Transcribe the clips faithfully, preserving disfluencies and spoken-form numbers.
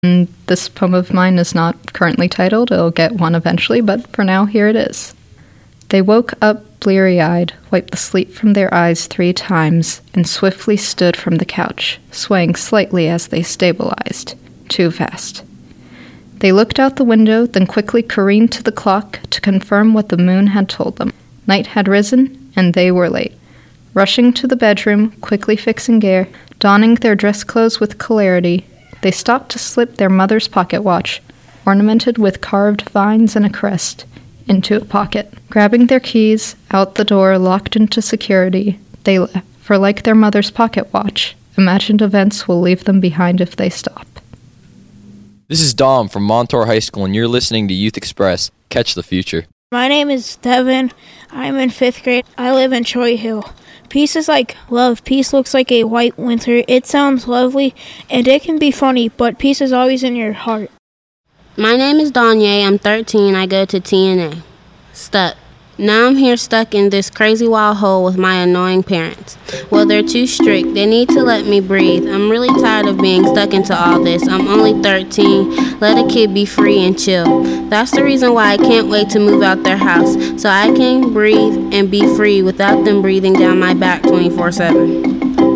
And this poem of mine is not currently titled. It'll get one eventually, but for now, here it is. They woke up bleary-eyed, wiped the sleep from their eyes three times, and swiftly stood from the couch, swaying slightly as they stabilized. Too fast. They looked out the window, then quickly careened to the clock to confirm what the moon had told them. Night had risen, and they were late. Rushing to the bedroom, quickly fixing gear, donning their dress clothes with celerity, they stopped to slip their mother's pocket watch, ornamented with carved vines and a crest, into a pocket. Grabbing their keys, out the door, locked into security, they left, for like their mother's pocket watch, imagined events will leave them behind if they stop. This is Dom from Montour High School, and you're listening to Youth Express. Catch the future. My name is Devin. I'm in fifth grade. I live in Troy Hill. Peace is like love. Peace looks like a white winter. It sounds lovely, and it can be funny, but peace is always in your heart. My name is Danye. I'm thirteen. I go to T N A. Stuck. Now I'm here stuck in this crazy wild hole with my annoying parents. Well, they're too strict. They need to let me breathe. I'm really tired of being stuck into all this. I'm only thirteen. Let a kid be free and chill. That's the reason why I can't wait to move out their house, so I can breathe and be free without them breathing down my back twenty-four seven.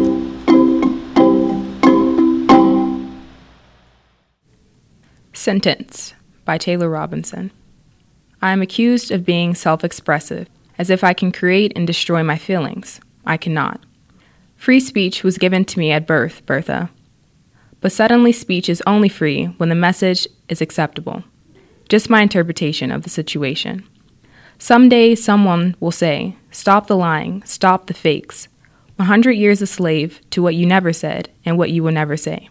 Sentence by Taylor Robinson. I am accused of being self-expressive, as if I can create and destroy my feelings. I cannot. Free speech was given to me at birth, Bertha. But suddenly speech is only free when the message is acceptable. Just my interpretation of the situation. Someday someone will say, stop the lying, stop the fakes. one hundred years a slave to what you never said and what you will never say.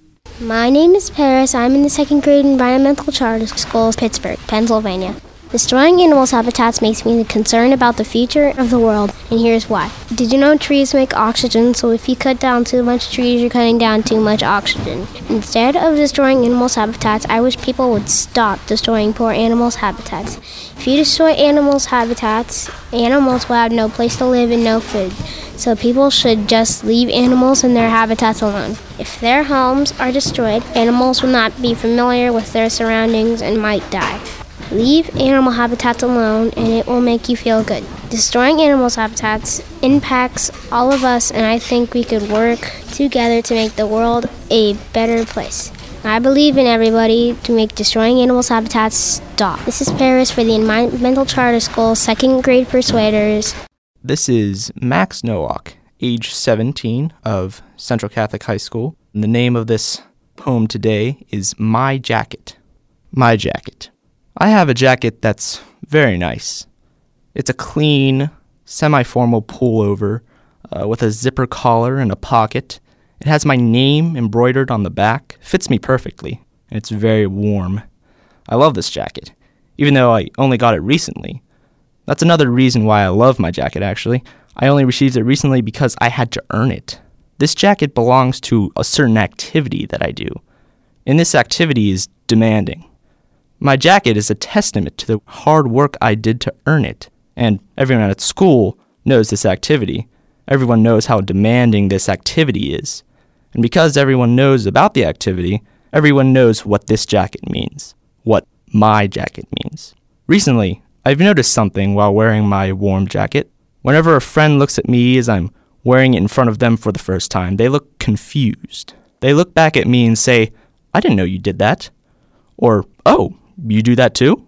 My name is Paris. I'm in the second grade environmental charter school, Pittsburgh, Pennsylvania. Destroying animals' habitats makes me concerned about the future of the world, and here's why. Did you know trees make oxygen? So if you cut down too much trees, you're cutting down too much oxygen. Instead of destroying animals' habitats, I wish people would stop destroying poor animals' habitats. If you destroy animals' habitats, animals will have no place to live and no food. So people should just leave animals in their habitats alone. If their homes are destroyed, animals will not be familiar with their surroundings and might die. Leave animal habitats alone and it will make you feel good. Destroying animals' habitats impacts all of us, and I think we could work together to make the world a better place. I believe in everybody to make destroying animals' habitats stop. This is Paris for the Environmental Charter School, second grade Persuaders. This is Max Nowak, age seventeen, of Central Catholic High School. And the name of this poem today is My Jacket. My Jacket. I have a jacket that's very nice. It's a clean, semi-formal pullover uh, with a zipper collar and a pocket. It has my name embroidered on the back. Fits me perfectly, and it's very warm. I love this jacket, even though I only got it recently. That's another reason why I love my jacket, actually. I only received it recently because I had to earn it. This jacket belongs to a certain activity that I do, and this activity is demanding. My jacket is a testament to the hard work I did to earn it, and everyone at school knows this activity. Everyone knows how demanding this activity is. And because everyone knows about the activity, everyone knows what this jacket means, what my jacket means. Recently, I've noticed something while wearing my warm jacket. Whenever a friend looks at me as I'm wearing it in front of them for the first time, they look confused. They look back at me and say, I didn't know you did that. Or, oh, you do that too?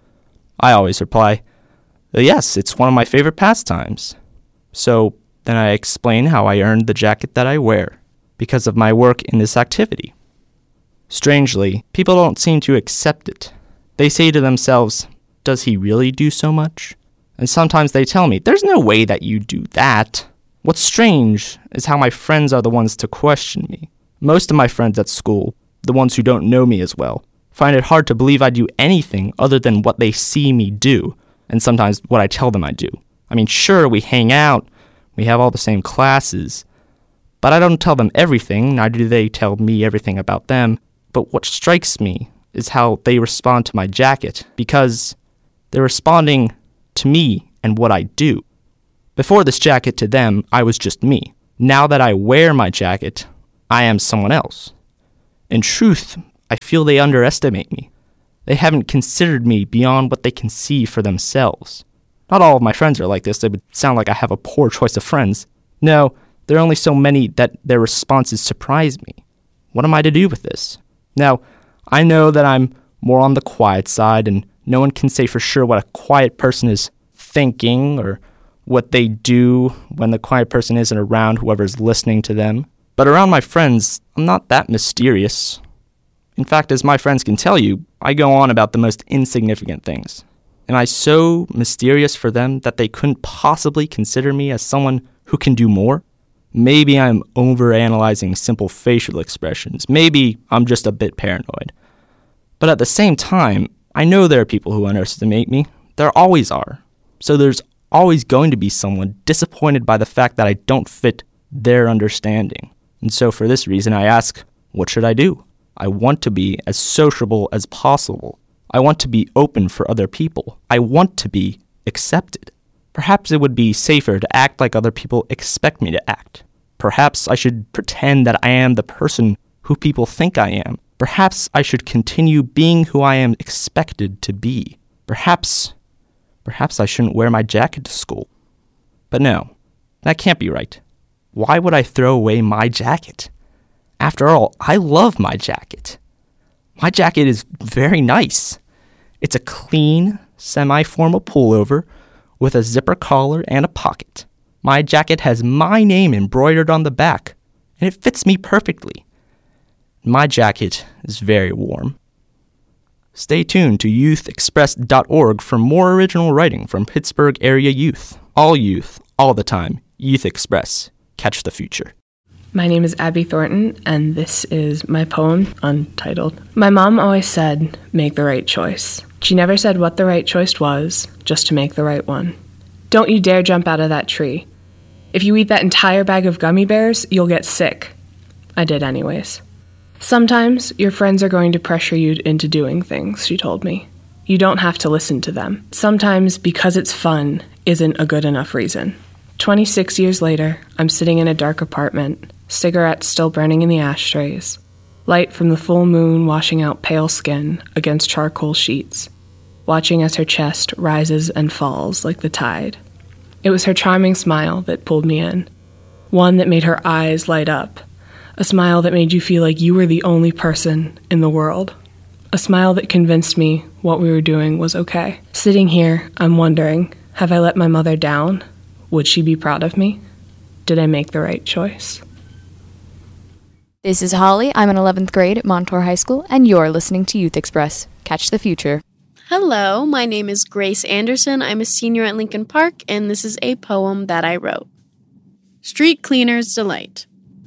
I always reply, yes, it's one of my favorite pastimes. So then I explain how I earned the jacket that I wear, because of my work in this activity. Strangely, people don't seem to accept it. They say to themselves, does he really do so much? And sometimes they tell me, there's no way that you do that. What's strange is how my friends are the ones to question me. Most of my friends at school, the ones who don't know me as well, find it hard to believe I do anything other than what they see me do, and sometimes what I tell them I do. I mean, sure, we hang out, we have all the same classes, but I don't tell them everything, neither do they tell me everything about them. But what strikes me is how they respond to my jacket, because they're responding to me and what I do. Before this jacket, to them, I was just me. Now that I wear my jacket, I am someone else. In truth, I feel they underestimate me. They haven't considered me beyond what they can see for themselves. Not all of my friends are like this. It would sound like I have a poor choice of friends. No, there are only so many that their responses surprise me. What am I to do with this? Now, I know that I'm more on the quiet side, and no one can say for sure what a quiet person is thinking or what they do when the quiet person isn't around whoever's listening to them. But around my friends, I'm not that mysterious. In fact, as my friends can tell you, I go on about the most insignificant things. Am I so mysterious for them that they couldn't possibly consider me as someone who can do more? Maybe I'm overanalyzing simple facial expressions. Maybe I'm just a bit paranoid. But at the same time, I know there are people who underestimate me. There always are. So there's always going to be someone disappointed by the fact that I don't fit their understanding. And so for this reason, I ask, what should I do? I want to be as sociable as possible. I want to be open for other people. I want to be accepted. Perhaps it would be safer to act like other people expect me to act. Perhaps I should pretend that I am the person who people think I am. Perhaps I should continue being who I am expected to be. Perhaps, perhaps I shouldn't wear my jacket to school. But no, that can't be right. Why would I throw away my jacket? After all, I love my jacket. My jacket is very nice. It's a clean, semi-formal pullover with a zipper collar and a pocket. My jacket has my name embroidered on the back, and it fits me perfectly. My jacket is very warm. Stay tuned to youth express dot org for more original writing from Pittsburgh area youth. All youth, all the time. Youth Express. Catch the future. My name is Abby Thornton, and this is my poem, Untitled. My mom always said, make the right choice. She never said what the right choice was, just to make the right one. Don't you dare jump out of that tree. If you eat that entire bag of gummy bears, you'll get sick. I did anyways. Sometimes your friends are going to pressure you into doing things, she told me. You don't have to listen to them. Sometimes because it's fun isn't a good enough reason. twenty-six years later, I'm sitting in a dark apartment, cigarettes still burning in the ashtrays, light from the full moon washing out pale skin against charcoal sheets, watching as her chest rises and falls like the tide. It was her charming smile that pulled me in, one that made her eyes light up, a smile that made you feel like you were the only person in the world, a smile that convinced me what we were doing was okay. Sitting here, I'm wondering, have I let my mother down? Would she be proud of me? Did I make the right choice? This is Holly. I'm in eleventh grade at Montour High School, and you're listening to Youth Express. Catch the future. Hello, my name is Grace Anderson. I'm a senior at Lincoln Park, and this is a poem that I wrote. Street Cleaner's Delight.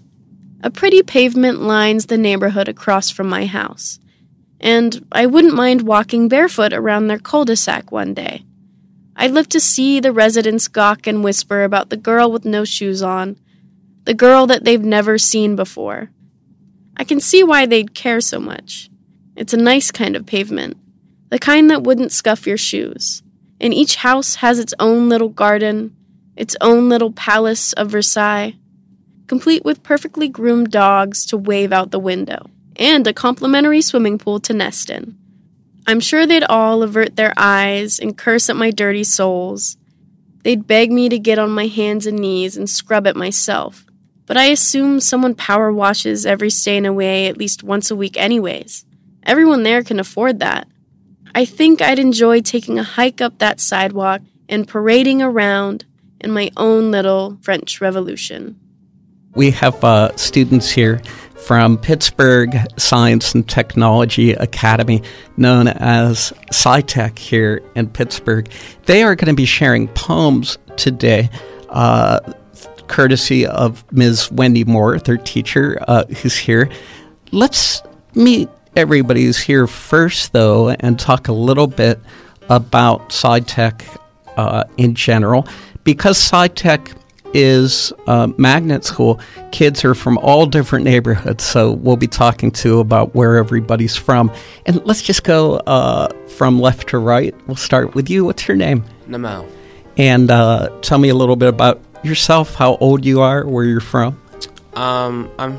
A pretty pavement lines the neighborhood across from my house, and I wouldn't mind walking barefoot around their cul-de-sac one day. I'd love to see the residents gawk and whisper about the girl with no shoes on, the girl that they've never seen before. I can see why they'd care so much. It's a nice kind of pavement, the kind that wouldn't scuff your shoes. And each house has its own little garden, its own little palace of Versailles, complete with perfectly groomed dogs to wave out the window, and a complimentary swimming pool to nest in. I'm sure they'd all avert their eyes and curse at my dirty soles. They'd beg me to get on my hands and knees and scrub it myself. But I assume someone power washes every stain away at least once a week anyways. Everyone there can afford that. I think I'd enjoy taking a hike up that sidewalk and parading around in my own little French Revolution. We have uh, students here from Pittsburgh Science and Technology Academy, known as SciTech here in Pittsburgh. They are going to be sharing poems today, uh, courtesy of Miz Wendy Moore, their teacher, uh, who's here. Let's meet everybody who's here first, though, and talk a little bit about SciTech uh, in general. Because SciTech is uh, magnet school, kids are from all different neighborhoods, so we'll be talking to about where everybody's from. And let's just go uh, from left to right. We'll start with you. What's your name? Namal. And uh, tell me a little bit about yourself, how old you are, where you're from. Um, I'm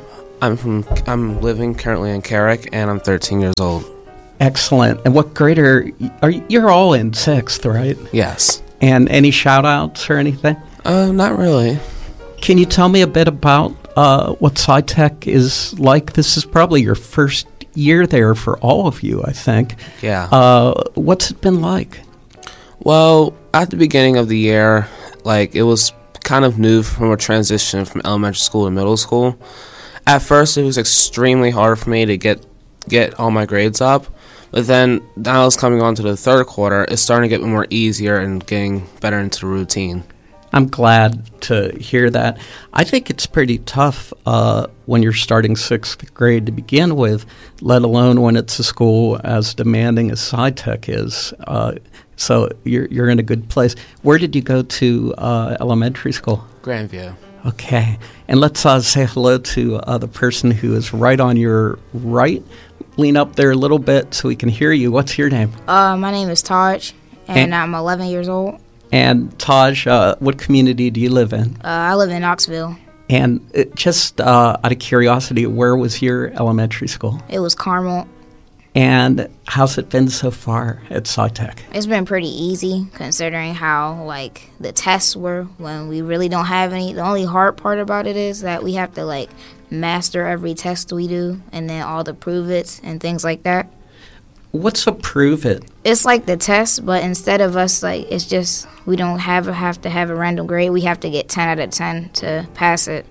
I'm from. I'm living currently in Carrick, and I'm thirteen years old. Excellent. And what grade are, are you? You're all in sixth, right? Yes. And any shout-outs or anything? Uh, not really. Can you tell me a bit about uh, what SciTech is like? This is probably your first year there for all of you, I think. Yeah. Uh, what's it been like? Well, at the beginning of the year, like, it was kind of new from a transition from elementary school to middle school. At first, it was extremely hard for me to get get all my grades up. But then, now it's coming on to the third quarter, it's starting to get more easier and getting better into the routine. I'm glad to hear that. I think it's pretty tough uh, when you're starting sixth grade to begin with, let alone when it's a school as demanding as SciTech is. Uh, so you're you're in a good place. Where did you go to uh, elementary school? Grandview. Okay. And let's uh, say hello to uh, the person who is right on your right. Lean up there a little bit so we can hear you. What's your name? Uh, my name is Taj, and, And- I'm eleven years old. And Taj, uh, what community do you live in? Uh, I live in Knoxville. And it, just uh, out of curiosity, where was your elementary school? It was Carmel. And how's it been so far at SciTech? It's been pretty easy considering how, like, the tests were when we really don't have any. The only hard part about it is that we have to, like, master every test we do and then all the prove-its and things like that. What's a prove it? It's like the test, but instead of us, like, it's just we don't have have to have a random grade. We have to get ten out of ten to pass it.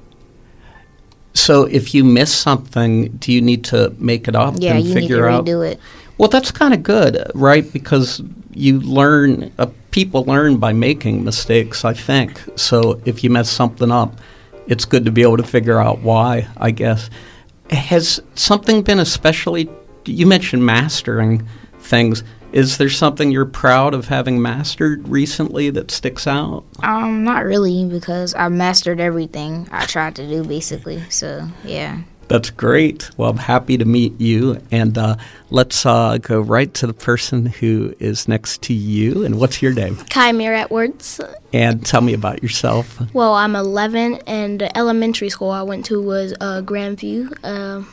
So if you miss something, do you need to make it up Yeah, and you need to figure out? redo it. Well, that's kind of good, right? Because you learn, uh, people learn by making mistakes, I think. So if you mess something up, it's good to be able to figure out why, I guess. Has something been especially, you mentioned mastering things. Is there something you're proud of having mastered recently that sticks out? Um, not really, because I mastered everything I tried to do, basically. So, yeah. That's great. Well, I'm happy to meet you. And uh, let's uh, go right to the person who is next to you. And what's your name? Kymere Edwards. And tell me about yourself. Well, I'm eleven, and the elementary school I went to was uh, Grandview. Uh,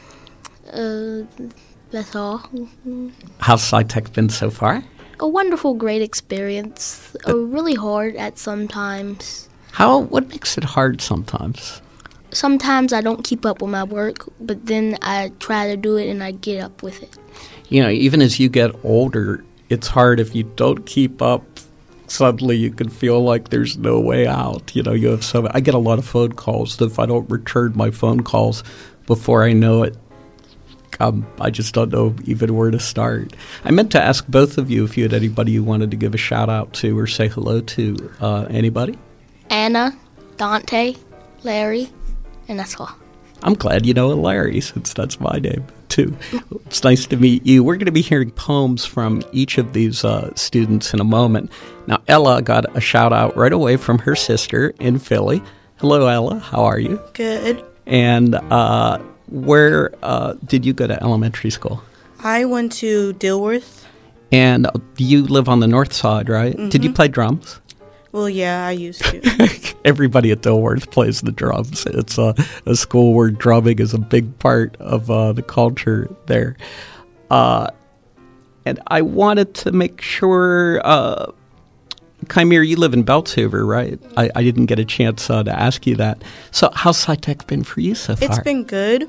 uh, that's all. How's SciTech been so far? A wonderful, great experience. Uh, really hard at some times. How? What makes it hard sometimes? Sometimes I don't keep up with my work, but then I try to do it and I get up with it. You know, even as you get older, it's hard if you don't keep up. Suddenly you can feel like there's no way out. You know, you have so I get a lot of phone calls. If I don't return my phone calls before I know it, um, I just don't know even where to start. I meant to ask both of you if you had anybody you wanted to give a shout out to or say hello to. Uh, anybody? Anna, Dante, Larry, and that's all. I'm glad you know Larry, since that's my name, too. It's nice to meet you. We're going to be hearing poems from each of these uh, students in a moment. Now, Ella got a shout-out right away from her sister in Philly. Hello, Ella. How are you? Good. And uh, where uh, did you go to elementary school? I went to Dilworth. And uh, you live on the north side, right? Mm-hmm. Did you play drums? Well, yeah, I used to. Everybody at Dilworth plays the drums. It's a, a school where drumming is a big part of uh, the culture there. Uh, and I wanted to make sure, uh, Kymere, you live in Beltshoover, right? I, I didn't get a chance uh, to ask you that. So how's SciTech been for you so far? It's been good.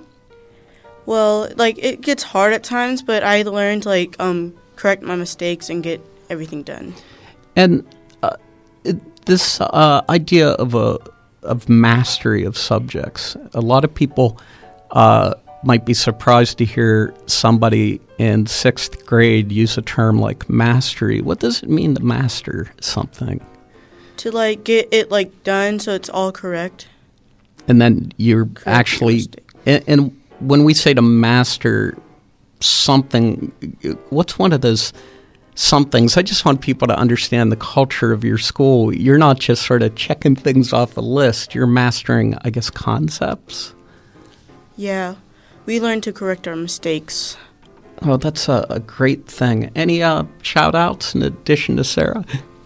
Well, like, it gets hard at times, but I learned, like, um, correct my mistakes and get everything done. And uh, it, this uh, idea of a of mastery of subjects, a lot of people uh, might be surprised to hear somebody in sixth grade use a term like mastery. What does it mean to master something? To, like, get it, like, done so it's all correct. And then you're correct actually, and, and when we say to master something, what's one of those some things? I just want people to understand the culture of your school. You're not just sort of checking things off a list. You're mastering, I guess, concepts. Yeah. We learn to correct our mistakes. Oh, that's a, a great thing. Any uh, shout-outs in addition to Sarah?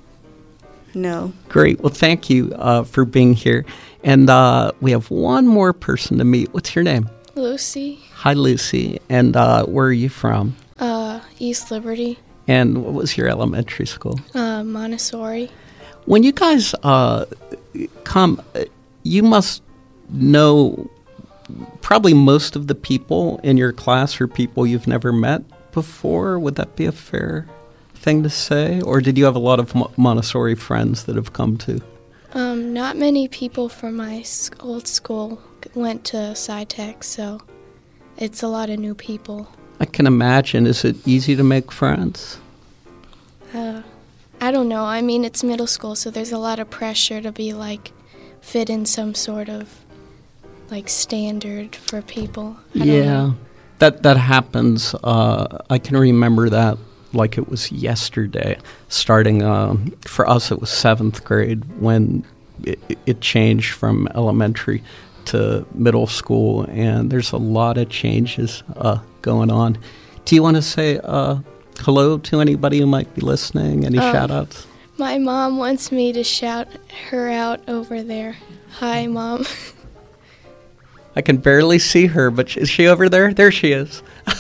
No. Great. Well, thank you uh, for being here. And uh, we have one more person to meet. What's your name? Lucy. Hi, Lucy. And uh, where are you from? Uh, East Liberty. And what was your elementary school? Uh, Montessori. When you guys uh, come, you must know probably most of the people in your class are people you've never met before. Would that be a fair thing to say? Or did you have a lot of Montessori friends that have come to? Um, not many people from my old school went to SciTech, so it's a lot of new people. I can imagine. Is it easy to make friends? Uh, I don't know. I mean, it's middle school, so there's a lot of pressure to be, like, fit in some sort of, like, standard for people. I yeah, don't know. that that happens. Uh, I can remember that like it was yesterday. Starting, um, for us, it was seventh grade when it, it changed from elementary to middle school, and there's a lot of changes uh, going on. Do you want to say uh, hello to anybody who might be listening? Any Um, shout-outs? My mom wants me to shout her out over there. Hi, Mom. I can barely see her, but is she over there? There she is.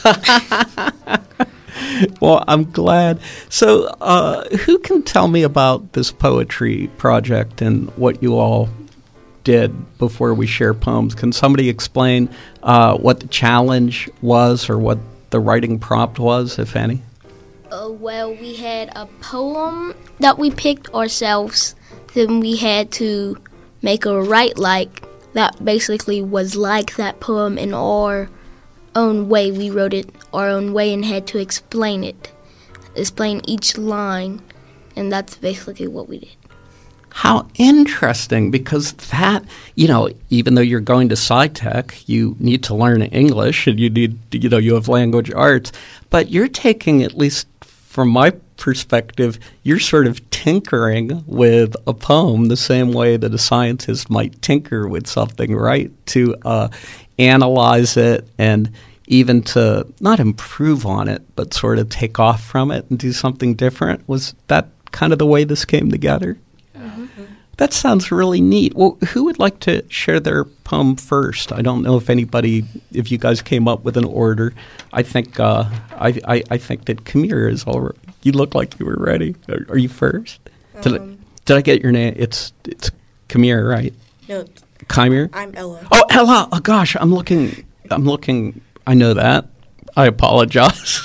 Well, I'm glad. So uh, who can tell me about this poetry project and what you all did before we share poems? Can somebody explain uh, what the challenge was or what the writing prompt was, if any? Uh, well, we had a poem that we picked ourselves. Then we had to make a write like that basically was like that poem in our own way. We wrote it our own way and had to explain it, explain each line, and that's basically what we did. How interesting, because that, you know, even though you're going to SciTech, you need to learn English and you need, you know, you have language arts, but you're taking, at least from my perspective, you're sort of tinkering with a poem the same way that a scientist might tinker with something, right? To uh, analyze it and even to not improve on it, but sort of take off from it and do something different. Was that kind of the way this came together? That sounds really neat. Well, who would like to share their poem first? I don't know if anybody, if you guys came up with an order. I think uh, I, I I think that Kamir is already. You look like you were ready. Are, are you first? Did, Um, I, did I get your name? It's it's Kamir, right? No. Kamir? I'm Ella. Oh, Ella. Oh gosh, I'm looking. I'm looking. I know that. I apologize.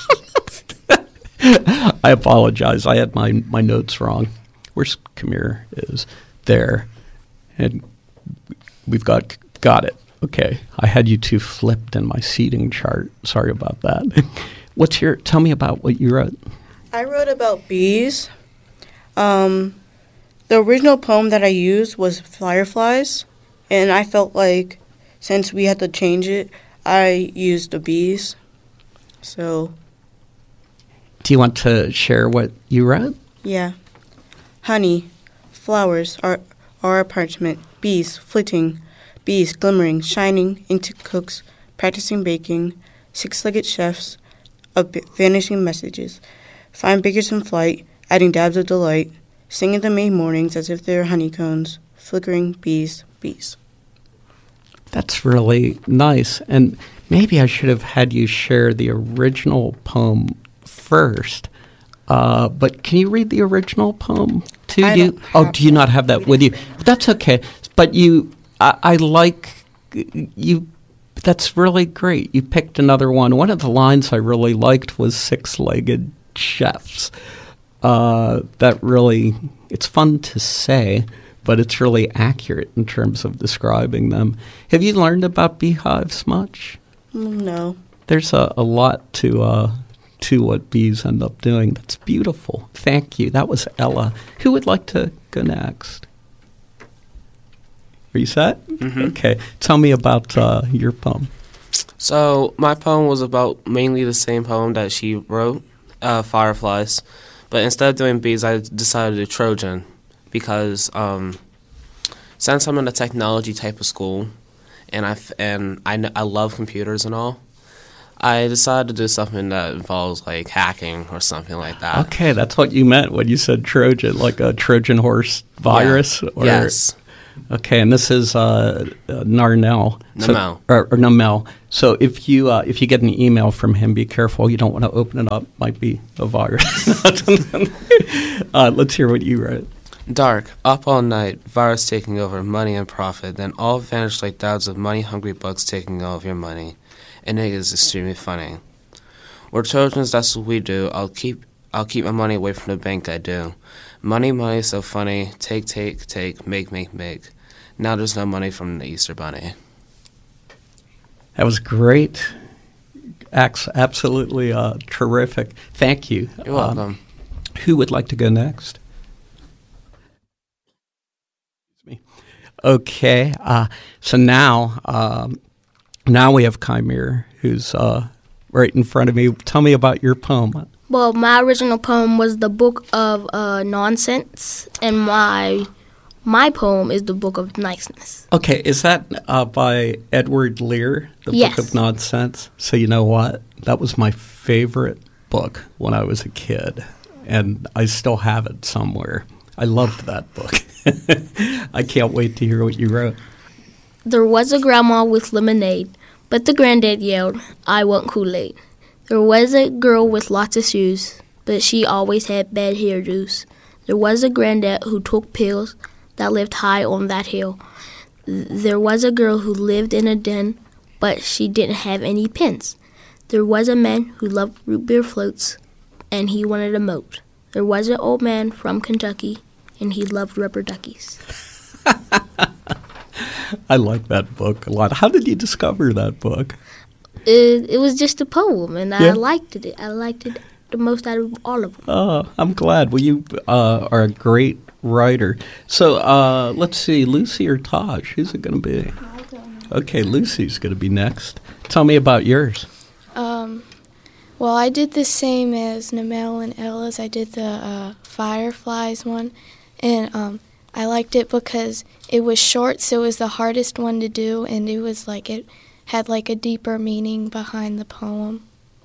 I apologize. I had my my notes wrong. Where's Kamir is. There, and we've got got it. Okay, I had you two flipped in my seating chart. Sorry about that. What's your? Tell me about what you wrote. I wrote about bees. Um, the original poem that I used was fireflies, and I felt like since we had to change it, I used the bees. So. Do you want to share what you wrote? Yeah. Honey. Flowers are, are a parchment, bees flitting, bees glimmering, shining into cooks, practicing baking, six-legged chefs of vanishing messages, fine bakers in flight, adding dabs of delight, singing the May mornings as if they were honeycombs, flickering bees, bees. That's really nice. And maybe I should have had you share the original poem first. Uh, but can you read the original poem too? I Do you, oh, do you not have that with you? That's okay. But you, I, I like you. That's really great. You picked another one. One of the lines I really liked was six-legged chefs. Uh, that really, it's fun to say, but it's really accurate in terms of describing them. Have you learned about beehives much? No. There's a, a lot to uh, to what bees end up doing. That's beautiful. Thank you. That was Ella. Who would like to go next? Are you set? Mm-hmm. Okay. Tell me about uh, your poem. So my poem was about mainly the same poem that she wrote, uh, Fireflies. But instead of doing bees, I decided to do Trojan because um, since I'm in a technology type of school and I, f- and I, kn- I love computers and all, I decided to do something that involves like hacking or something like that. Okay, that's what you meant when you said Trojan, like a Trojan horse virus? Yeah. Or, yes. Okay, and this is uh, uh, Narnell. So, Namel. or, or Namel. So if you uh, if you get an email from him, be careful. You don't want to open it up. Might be a virus. uh, let's hear what you wrote. Dark, up all night, virus taking over, money and profit, then all vanished like thousands of money-hungry bugs taking all of your money. And it is extremely funny. We're children, that's what we do. I'll keep I'll keep my money away from the bank, I do. Money, money, so funny. Take, take, take, make, make, make. Now there's no money from the Easter Bunny. That was great. Ax- absolutely uh, terrific. Thank you. You're welcome. Um, who would like to go next? Okay, uh, so now um, now we have Chimera, who's uh, right in front of me. Tell me about your poem. Well, my original poem was the Book of uh, Nonsense, and my my poem is the Book of Niceness. Okay, is that uh, by Edward Lear, the Yes. Book of Nonsense? So you know what? That was my favorite book when I was a kid, and I still have it somewhere. I loved that book. I can't wait to hear what you wrote. There was a grandma with lemonade, but the granddad yelled, "I want Kool-Aid." There was a girl with lots of shoes, but she always had bad hairdos. There was a granddad who took pills that lived high on that hill. There was a girl who lived in a den, but she didn't have any pins. There was a man who loved root beer floats, and he wanted a moat. There was an old man from Kentucky, and he loved rubber duckies. I like that book a lot. How did you discover that book? It, it was just a poem, and Yeah. I liked it. I liked it the most out of all of them. Oh, I'm glad. Well, you uh, are a great writer. So uh, let's see, Lucy or Taj? Who's it going to be? Okay, Lucy's going to be next. Tell me about yours. Um, well, I did the same as Namel and Ella's. I did the uh, Fireflies one, and um, I liked it because it was short, so it was the hardest one to do, and it was like it had like a deeper meaning behind the poem.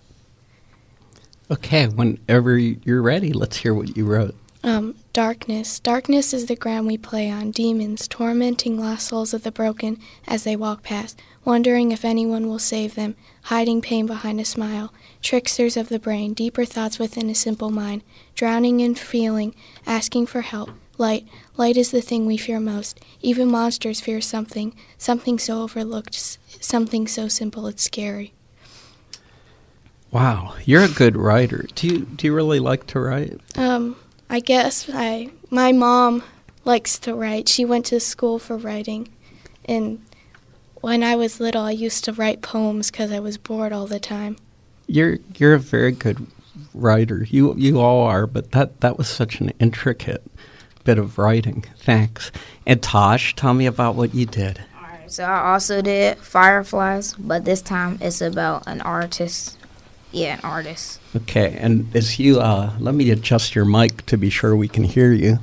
Okay, whenever you're ready, let's hear what you wrote. Um, darkness. Darkness is the ground we play on. Demons, tormenting lost souls of the broken as they walk past, wondering if anyone will save them, hiding pain behind a smile. Tricksters of the brain, deeper thoughts within a simple mind, drowning in feeling, asking for help. Light. Light is the thing we fear most. Even monsters fear something, something so overlooked, s- something so simple it's scary. Wow, you're a good writer. Do you do you really like to write? Um, I guess I my mom likes to write. She went to school for writing, and when I was little, I used to write poems because I was bored all the time. You're you're a very good writer. You you all are, but that, that was such an intricate bit of writing. Thanks. And Tosh, tell me about what you did. So I also did Fireflies, but this time it's about an artist. Yeah, an artist. Okay, and as you uh, let me adjust your mic to be sure we can hear you.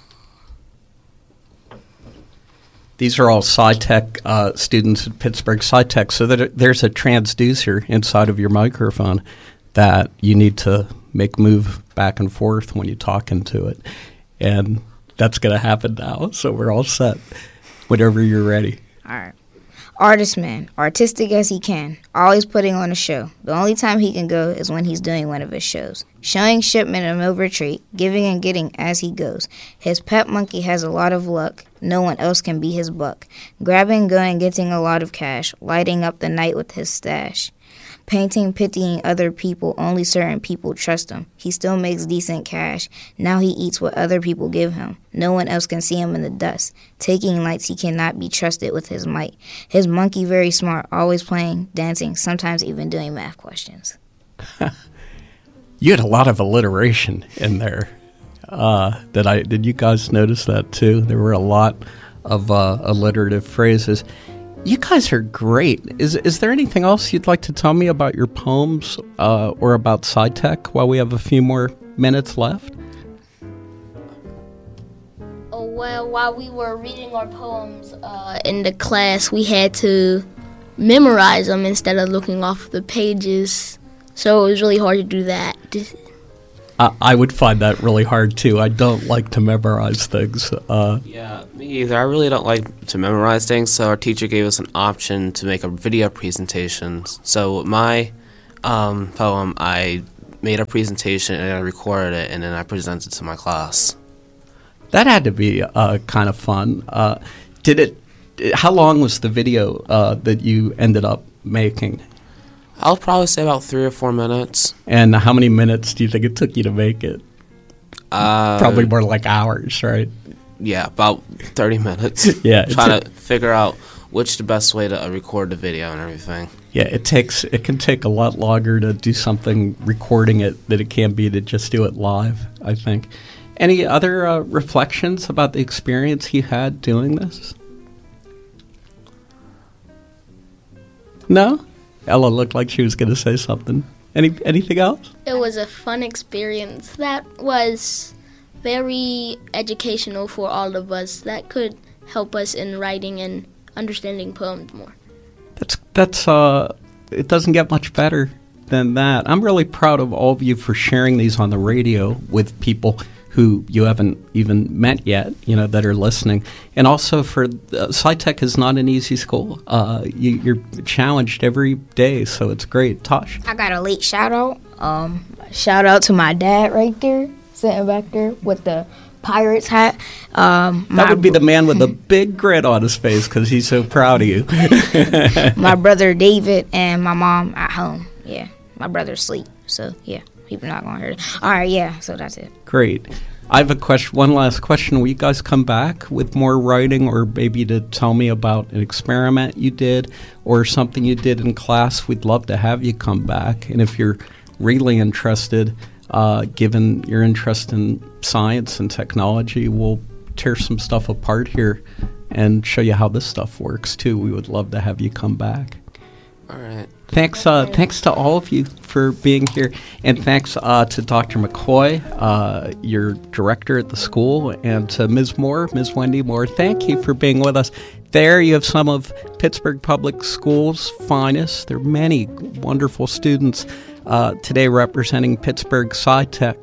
These are all SciTech uh, students at Pittsburgh SciTech, so that there's a transducer inside of your microphone that you need to make move back and forth when you talk into it. And that's going to happen now, so we're all set. Whenever you're ready. All right. Artist man, artistic as he can, always putting on a show. The only time he can go is when he's doing one of his shows. Showing shipment and no retreat, giving and getting as he goes. His pet monkey has a lot of luck, no one else can be his buck. Grabbing, going, getting a lot of cash, lighting up the night with his stash. Painting, pitying other people, only certain people trust him. He still makes decent cash. Now he eats what other people give him. No one else can see him in the dust. Taking lights, he cannot be trusted with his might. His monkey very smart, always playing, dancing, sometimes even doing math questions. You had a lot of alliteration in there. Uh, did I? Did you guys notice that too? There were a lot of uh, alliterative phrases. You guys are great. Is is there anything else you'd like to tell me about your poems uh, or about SciTech while we have a few more minutes left? Oh, well, while we were reading our poems uh, in the class, we had to memorize them instead of looking off the pages. So it was really hard to do that. I, I would find that really hard too. I don't like to memorize things. Uh, yeah, me either. I really don't like to memorize things, so our teacher gave us an option to make a video presentation. So with my um, poem, I made a presentation and I recorded it, and then I presented it to my class. That had to be uh, kind of fun. Uh, did it? How long was the video uh, that you ended up making? I'll probably say about three or four minutes. And how many minutes do you think it took you to make it? Uh, Probably more like hours, right? Yeah, about thirty minutes. Yeah, trying to figure out which the best way to uh, record the video and everything. Yeah, it takes it can take a lot longer to do something recording it than it can be to just do it live, I think. Any other uh, reflections about the experience you had doing this? No? Ella looked like she was going to say something. Any anything else? It was a fun experience that was very educational for all of us. That could help us in writing and understanding poems more. That's that's uh it doesn't get much better than that. I'm really proud of all of you for sharing these on the radio with people who you haven't even met yet, you know, that are listening. And also for, uh, SciTech is not an easy school. Uh, you, you're challenged every day, so it's great. Tosh? I got a late shout out. Um, shout out to my dad right there, sitting back there with the Pirates hat. Um, that would be the man with the big grin on his face because he's so proud of you. My brother David and my mom at home. Yeah, my brother's asleep, so yeah. People not gonna hear it. All right, yeah. So that's it. Great. I have a question. One last question. Will you guys come back with more writing, or maybe to tell me about an experiment you did or something you did in class? We'd love to have you come back. And if you're really interested, uh, given your interest in science and technology, we'll tear some stuff apart here and show you how this stuff works too. We would love to have you come back. All right. Thanks, uh, thanks to all of you for being here, and thanks uh, to Doctor McCoy, uh, your director at the school, and to Miz Moore, Miz Wendy Moore. Thank you for being with us. There you have some of Pittsburgh Public Schools' finest. There are many wonderful students uh, today representing Pittsburgh SciTech.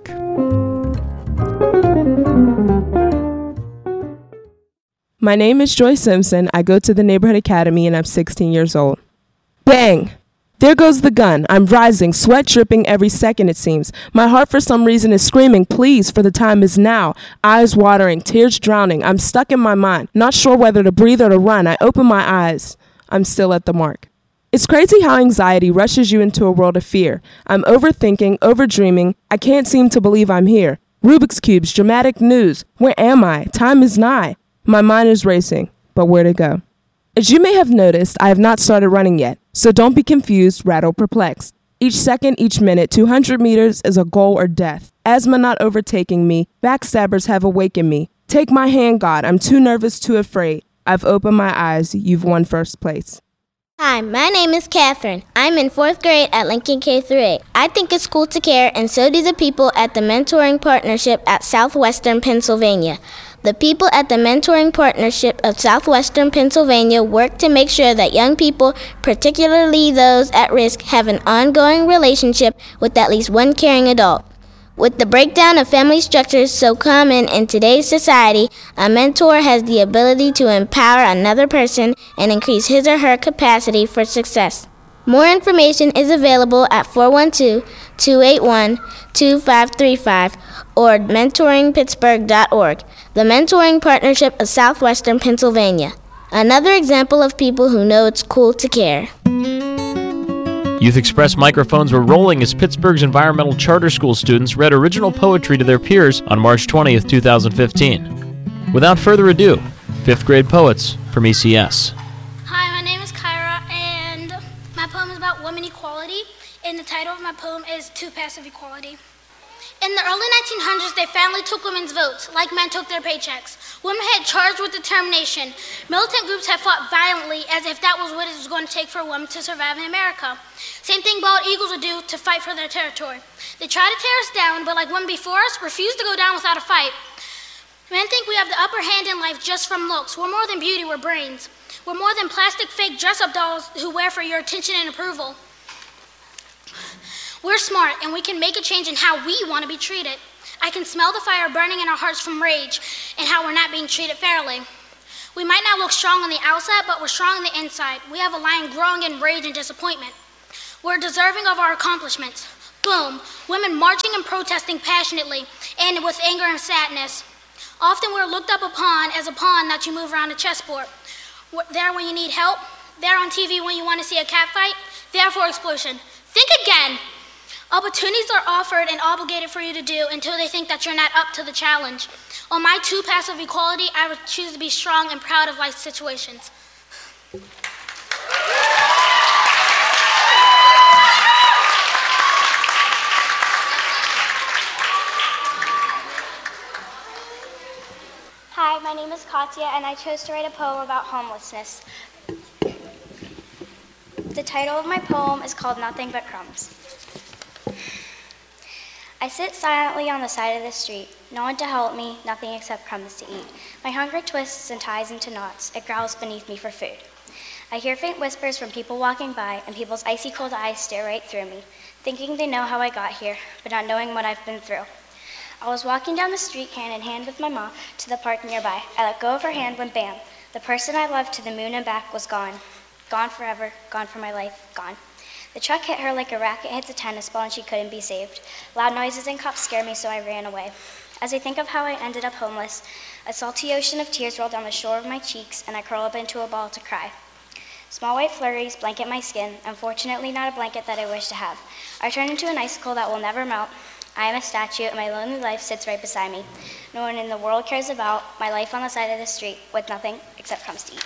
My name is Joy Simpson. I go to the Neighborhood Academy, and I'm sixteen years old. Bang! There goes the gun. I'm rising, sweat dripping every second it seems. My heart for some reason is screaming, please, for the time is now. Eyes watering, tears drowning. I'm stuck in my mind, not sure whether to breathe or to run. I open my eyes. I'm still at the mark. It's crazy how anxiety rushes you into a world of fear. I'm overthinking, overdreaming. I can't seem to believe I'm here. Rubik's Cubes, dramatic news. Where am I? Time is nigh. My mind is racing, but where to go? As you may have noticed, I have not started running yet, so don't be confused, rattled, perplexed. Each second, each minute, two hundred meters is a goal or death. Asthma not overtaking me, backstabbers have awakened me. Take my hand, God, I'm too nervous, too afraid. I've opened my eyes, you've won first place. Hi, my name is Catherine. I'm in fourth grade at Lincoln K through eight. I think it's cool to care, and so do the people at the Mentoring Partnership at Southwestern Pennsylvania. The people at the Mentoring Partnership of Southwestern Pennsylvania work to make sure that young people, particularly those at risk, have an ongoing relationship with at least one caring adult. With the breakdown of family structures so common in today's society, a mentor has the ability to empower another person and increase his or her capacity for success. More information is available at four one two, two eight one, two five three five or mentoring pittsburgh dot org, the Mentoring Partnership of Southwestern Pennsylvania. Another example of people who know it's cool to care. Youth Express microphones were rolling as Pittsburgh's environmental charter school students read original poetry to their peers on March twentieth, two thousand fifteen. Without further ado, fifth grade poets from E C S. Hi, my name is Kyra, and my poem is about women equality, and the title of my poem is To Passive Equality. In the early nineteen hundreds, they finally took women's votes, like men took their paychecks. Women had charged with determination. Militant groups had fought violently as if that was what it was going to take for a woman to survive in America. Same thing bald eagles would do to fight for their territory. They tried to tear us down, but like women before us, refused to go down without a fight. Men think we have the upper hand in life just from looks. We're more than beauty, we're brains. We're more than plastic fake dress-up dolls who wear for your attention and approval. We're smart, and we can make a change in how we want to be treated. I can smell the fire burning in our hearts from rage and how we're not being treated fairly. We might not look strong on the outside, but we're strong on the inside. We have a lion growing in rage and disappointment. We're deserving of our accomplishments. Boom, women marching and protesting passionately and with anger and sadness. Often we're looked up upon as a pawn that you move around a chessboard. We're there when you need help, there on T V when you want to see a cat fight, there for explosion. Think again. Opportunities are offered and obligated for you to do until they think that you're not up to the challenge. On my two paths of equality, I would choose to be strong and proud of life's situations. Hi, my name is Katya, and I chose to write a poem about homelessness. The title of my poem is called Nothing But Crumbs. I sit silently on the side of the street, no one to help me, nothing except crumbs to eat. My hunger twists and ties into knots, it growls beneath me for food. I hear faint whispers from people walking by, and people's icy cold eyes stare right through me, thinking they know how I got here, but not knowing what I've been through. I was walking down the street hand in hand with my mom to the park nearby. I let go of her hand when bam, the person I loved to the moon and back was gone. Gone forever, gone for my life, gone. The truck hit her like a racket hits a tennis ball and she couldn't be saved. Loud noises and cops scared me, so I ran away. As I think of how I ended up homeless, a salty ocean of tears roll down the shore of my cheeks and I curl up into a ball to cry. Small white flurries blanket my skin, unfortunately not a blanket that I wish to have. I turn into an icicle that will never melt. I am a statue and my lonely life sits right beside me. No one in the world cares about my life on the side of the street with nothing except crumbs to eat.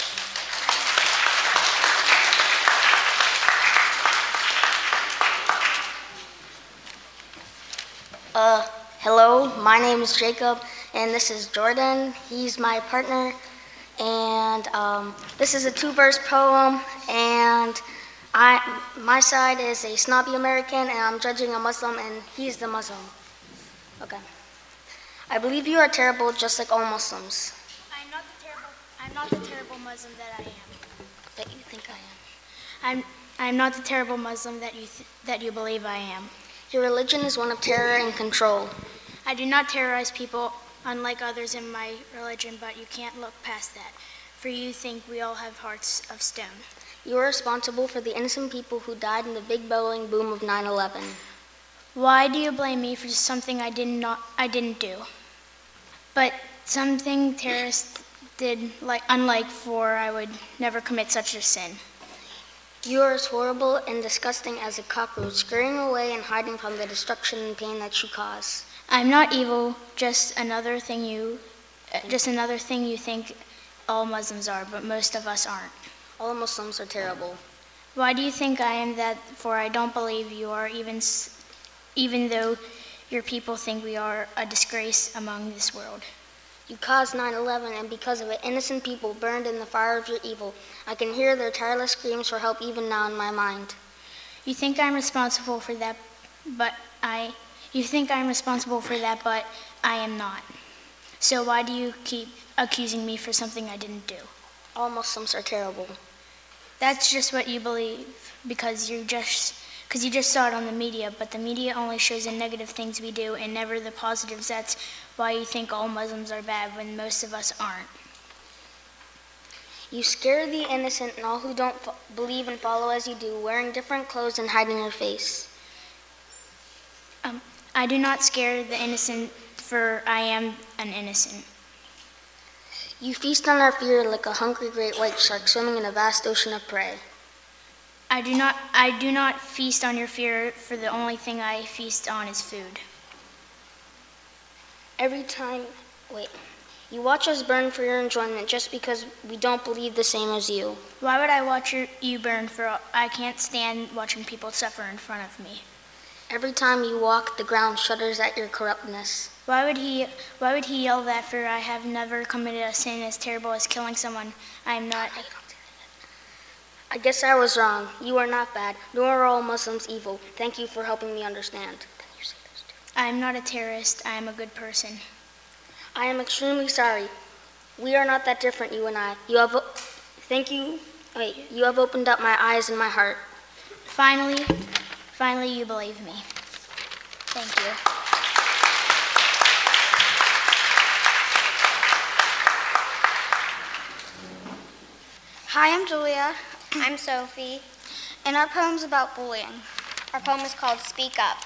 Uh, hello, my name is Jacob, and this is Jordan. He's my partner, and um, this is a two-verse poem, and I, my side is a snobby American, and I'm judging a Muslim, and he's the Muslim. Okay. I believe you are terrible, just like all Muslims. I'm not the terrible, I'm not the terrible Muslim that I am. That you think I I'm, I'm not the terrible Muslim that you, th- that you believe I am. Your religion is one of terror and control. I do not terrorize people, unlike others in my religion, but you can't look past that, for you think we all have hearts of stone. You are responsible for the innocent people who died in the big bellowing boom of nine eleven. Why do you blame me for something I did not, I didn't do? But something terrorists did, like unlike for I would never commit such a sin. You are as horrible and disgusting as a cockroach, scurrying away and hiding from the destruction and pain that you cause. I'm not evil, just another thing you, just another thing you think all Muslims are, but most of us aren't. All Muslims are terrible. Why do you think I am that? For I don't believe you are, even, even though your people think we are a disgrace among this world. You caused nine eleven, and because of it, innocent people burned in the fire of your evil. I can hear their tireless screams for help even now in my mind. You think I'm responsible for that, but I... You think I'm responsible for that, but I am not. So why do you keep accusing me for something I didn't do? All Muslims are terrible. That's just what you believe, because you just... Because you just saw it on the media, but the media only shows the negative things we do and never the positives. That's why you think all Muslims are bad when most of us aren't. You scare the innocent and all who don't fo- believe and follow as you do, wearing different clothes and hiding your face. Um, I do not scare the innocent, for I am an innocent. You feast on our fear like a hungry great white shark swimming in a vast ocean of prey. I do not I do not feast on your fear, for the only thing I feast on is food. Every time, wait, you watch us burn for your enjoyment just because we don't believe the same as you. Why would I watch your, you burn for, I can't stand watching people suffer in front of me. Every time you walk, the ground shudders at your corruptness. Why would he, why would he yell that, for I have never committed a sin as terrible as killing someone. I am not... I guess I was wrong. You are not bad, nor are all Muslims evil. Thank you for helping me understand. I am not a terrorist. I am a good person. I am extremely sorry. We are not that different, you and I. You have, thank you. Wait, you have opened up my eyes and my heart. Finally, Finally, you believe me. Thank you. Hi, I'm Julia. I'm Sophie. And our poem's about bullying. Our poem is called Speak Up.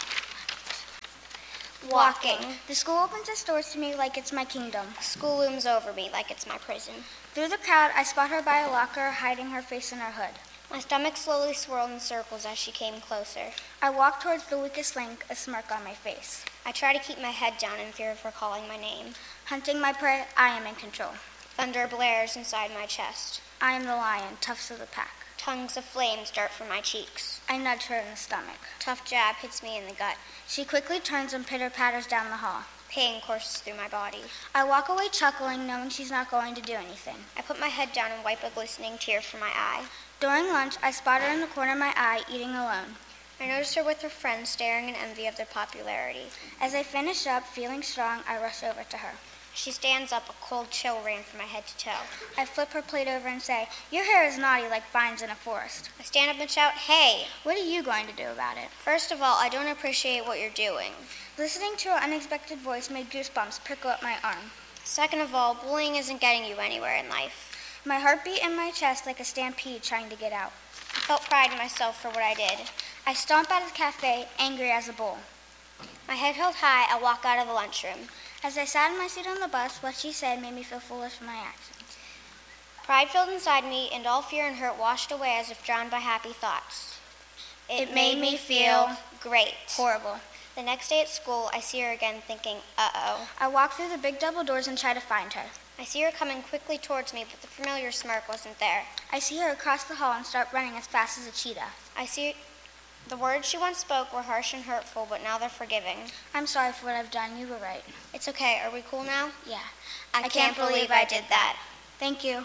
Walking. The school opens its doors to me like it's my kingdom. School looms over me like it's my prison. Through the crowd, I spot her by a locker, hiding her face in her hood. My stomach slowly swirled in circles as she came closer. I walk towards the weakest link, a smirk on my face. I try to keep my head down in fear of her calling my name. Hunting my prey, I am in control. Thunder blares inside my chest. I am the lion, toughest of the pack. Tongues of flames dart from my cheeks. I nudge her in the stomach. Tough jab hits me in the gut. She quickly turns and pitter-patters down the hall. Pain courses through my body. I walk away chuckling, knowing she's not going to do anything. I put my head down and wipe a glistening tear from my eye. During lunch, I spot her in the corner of my eye, eating alone. I notice her with her friends staring in envy of their popularity. As I finish up, feeling strong, I rush over to her. She stands up, a cold chill ran from my head to toe. I flip her plate over and say, "Your hair is naughty like vines in a forest." I stand up and shout, "Hey!" What are you going to do about it? First of all, I don't appreciate what you're doing. Listening to her unexpected voice made goosebumps prickle up my arm. Second of all, bullying isn't getting you anywhere in life. My heart beat in my chest like a stampede trying to get out. I felt pride in myself for what I did. I stomp out of the cafe, angry as a bull. My head held high, I walk out of the lunchroom. As I sat in my seat on the bus, what she said made me feel foolish for my actions. Pride filled inside me, and all fear and hurt washed away as if drowned by happy thoughts. It, it made me feel great. Horrible. The next day at school, I see her again thinking, uh-oh. I walk through the big double doors and try to find her. I see her coming quickly towards me, but the familiar smirk wasn't there. I see her across the hall and start running as fast as a cheetah. I see the words she once spoke were harsh and hurtful, but now they're forgiving. I'm sorry for what I've done. You were right. It's okay. Are we cool now? Yeah. I, I can't, can't believe I did that. Thank you.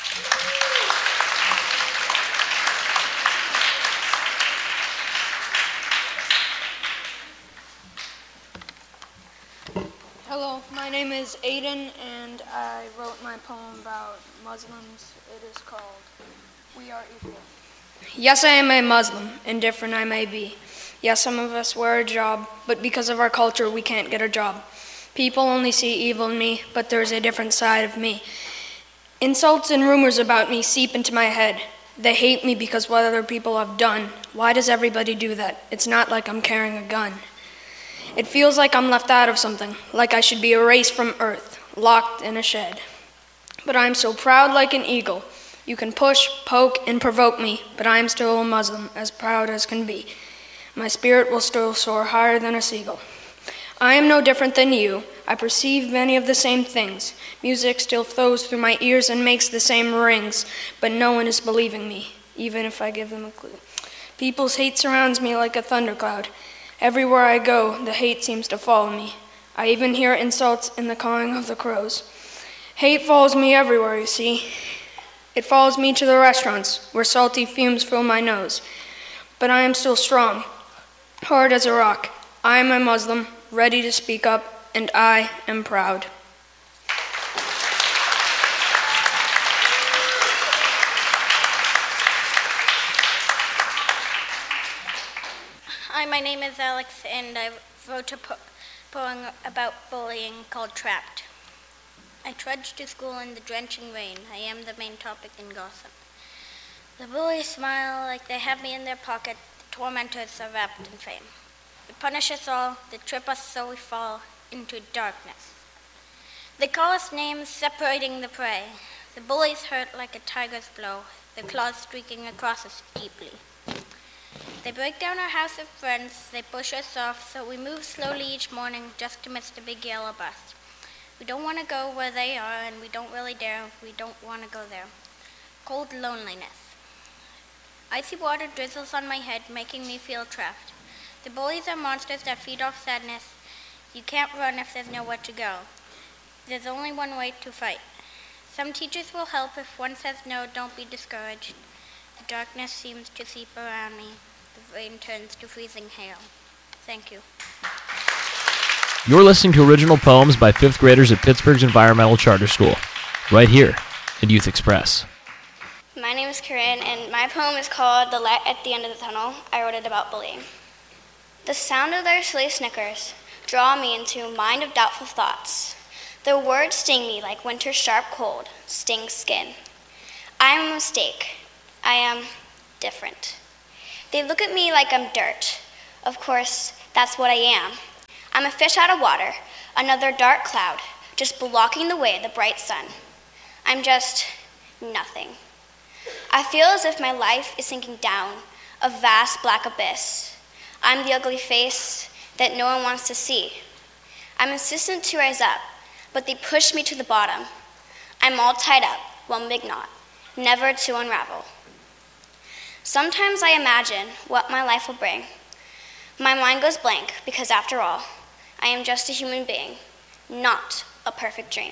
Hello, my name is Aiden, and I wrote my poem about Muslims. It is called We Are Equal. Yes, I am a Muslim, indifferent I may be. Yes, some of us wear a job, but because of our culture, we can't get a job. People only see evil in me, but there's a different side of me. Insults and rumors about me seep into my head. They hate me because what other people have done. Why does everybody do that? It's not like I'm carrying a gun. It feels like I'm left out of something, like I should be erased from earth, locked in a shed. But I'm so proud like an eagle. You can push, poke, and provoke me, but I am still a Muslim, as proud as can be. My spirit will still soar higher than a seagull. I am no different than you. I perceive many of the same things. Music still flows through my ears and makes the same rings, but no one is believing me, even if I give them a clue. People's hate surrounds me like a thundercloud. Everywhere I go, the hate seems to follow me. I even hear insults in the cawing of the crows. Hate follows me everywhere, you see. It follows me to the restaurants, where salty fumes fill my nose. But I am still strong, hard as a rock. I am a Muslim, ready to speak up, and I am proud. Hi, my name is Alex, and I wrote a po- poem about bullying called Trapped. I trudge to school in the drenching rain. I am the main topic in gossip. The bullies smile like they have me in their pocket. The tormentors are wrapped in fame. They punish us all. They trip us so we fall into darkness. They call us names, separating the prey. The bullies hurt like a tiger's blow, their claws streaking across us deeply. They break down our house of friends. They push us off, so we move slowly each morning just to miss the big yellow bus. We don't want to go where they are, and we don't really dare. We don't want to go there. Cold loneliness. Icy water drizzles on my head, making me feel trapped. The bullies are monsters that feed off sadness. You can't run if there's nowhere to go. There's only one way to fight. Some teachers will help if one says no, don't be discouraged. The darkness seems to seep around me. The rain turns to freezing hail. Thank you. You're listening to original poems by fifth graders at Pittsburgh's Environmental Charter School, right here at Youth Express. My name is Corinne, and my poem is called The Light at the End of the Tunnel. I wrote it about bullying. The sound of their silly snickers draw me into a mind of doubtful thoughts. Their words sting me like winter's sharp cold stings skin. I am a mistake. I am different. They look at me like I'm dirt. Of course, that's what I am. I'm a fish out of water, another dark cloud, just blocking the way of the bright sun. I'm just nothing. I feel as if my life is sinking down a vast black abyss. I'm the ugly face that no one wants to see. I'm insistent to rise up, but they push me to the bottom. I'm all tied up, well, not, never to unravel. Sometimes I imagine what my life will bring. My mind goes blank because, after all, I am just a human being, not a perfect dream.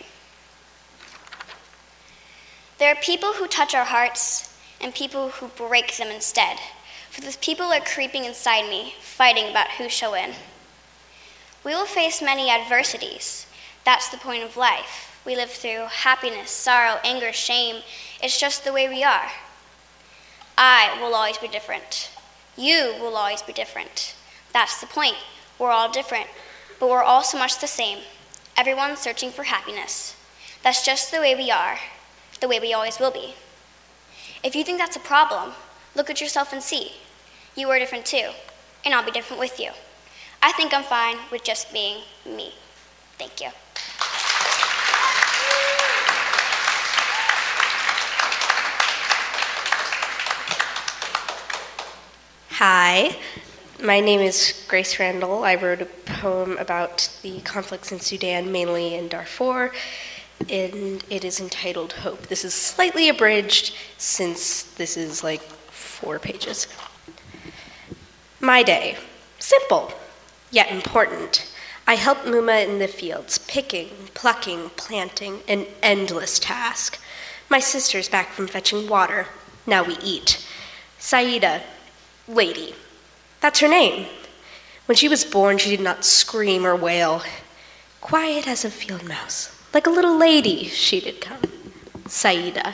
There are people who touch our hearts and people who break them instead, for those people are creeping inside me, fighting about who shall win. We will face many adversities. That's the point of life. We live through happiness, sorrow, anger, shame. It's just the way we are. I will always be different. You will always be different. That's the point. We're all different, but we're all so much the same. Everyone's searching for happiness. That's just the way we are, the way we always will be. If you think that's a problem, look at yourself and see. You are different too, and I'll be different with you. I think I'm fine with just being me. Thank you. Hi, my name is Grace Randall. I wrote a poem about the conflicts in Sudan, mainly in Darfur, and it is entitled Hope. This is slightly abridged since this is like four pages. My day, simple, yet important. I help Muma in the fields, picking, plucking, planting, an endless task. My sister's back from fetching water. Now we eat. Saida, lady. That's her name. When she was born, she did not scream or wail. Quiet as a field mouse, like a little lady, she did come. Saida.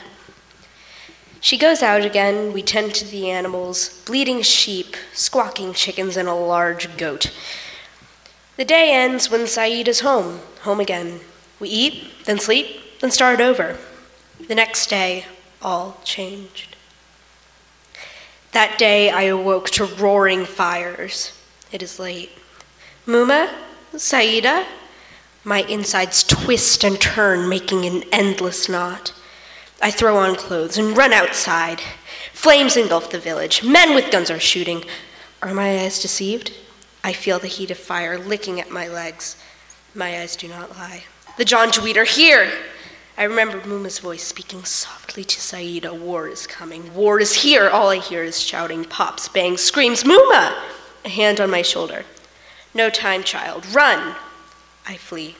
She goes out again, we tend to the animals, bleating sheep, squawking chickens, and a large goat. The day ends when Saida's home, home again. We eat, then sleep, then start over. The next day, all changed. That day, I awoke to roaring fires. It is late. Muma? Saida? My insides twist and turn, making an endless knot. I throw on clothes and run outside. Flames engulf the village. Men with guns are shooting. Are my eyes deceived? I feel the heat of fire licking at my legs. My eyes do not lie. The Janjaweed are here! I remember Muma's voice speaking softly to Saida. War is coming. War is here. All I hear is shouting, pops, bangs, screams. Muma! A hand on my shoulder. No time, child. Run! I flee.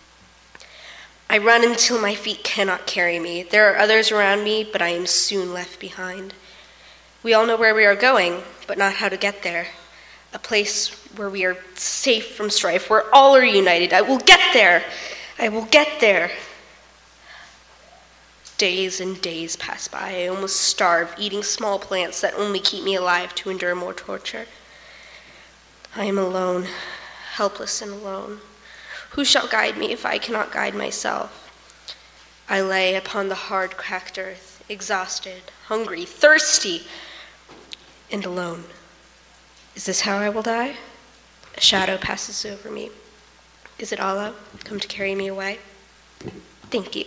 I run until my feet cannot carry me. There are others around me, but I am soon left behind. We all know where we are going, but not how to get there. A place where we are safe from strife, where all are united. I will get there. I will get there. Days and days pass by. I almost starve, eating small plants that only keep me alive to endure more torture. I am alone, helpless and alone. Who shall guide me if I cannot guide myself? I lay upon the hard, cracked earth, exhausted, hungry, thirsty, and alone. Is this how I will die? A shadow passes over me. Is it Allah come to carry me away? Thank you.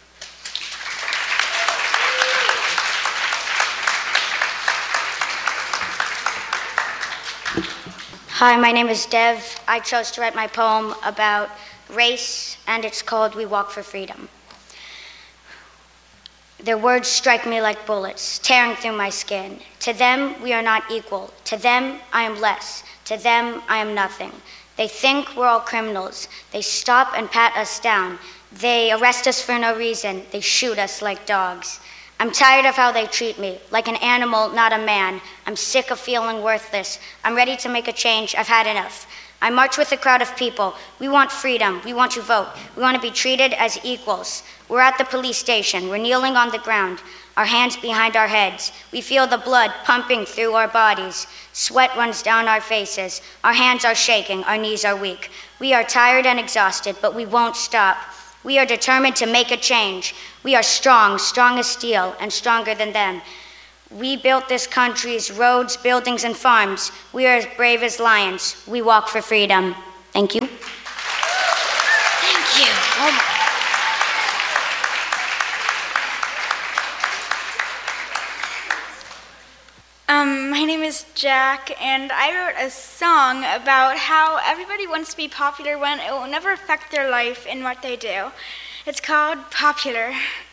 Hi, my name is Dev. I chose to write my poem about race, and it's called We Walk for Freedom. Their words strike me like bullets, tearing through my skin. To them, we are not equal. To them, I am less. To them, I am nothing. They think we're all criminals. They stop and pat us down. They arrest us for no reason. They shoot us like dogs. I'm tired of how they treat me, like an animal, not a man. I'm sick of feeling worthless. I'm ready to make a change. I've had enough. I march with a crowd of people. We want freedom. We want to vote. We want to be treated as equals. We're at the police station. We're kneeling on the ground, our hands behind our heads. We feel the blood pumping through our bodies. Sweat runs down our faces. Our hands are shaking. Our knees are weak. We are tired and exhausted, but we won't stop. We are determined to make a change. We are strong, strong as steel, and stronger than them. We built this country's roads, buildings, and farms. We are as brave as lions. We walk for freedom. Thank you. Thank you. Oh my. Um, my name is Jack, and I wrote a song about how everybody wants to be popular when it will never affect their life and what they do. It's called Popular.